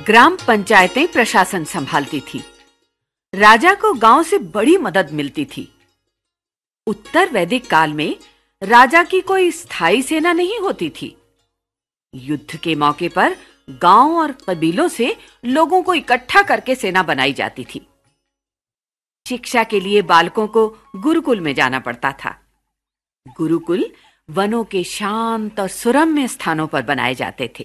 ग्राम पंचायतें प्रशासन संभालती थी। राजा को गांव से बड़ी मदद मिलती थी। उत्तर वैदिक काल में राजा की कोई स्थायी सेना नहीं होती थी। युद्ध के मौके पर गांव और कबीलों से लोगों को इकट्ठा करके सेना बनाई जाती थी। शिक्षा के लिए बालकों को गुरुकुल में जाना पड़ता था। गुरुकुल वनों के शांत और सुरम्य स्थानों पर बनाए जाते थे।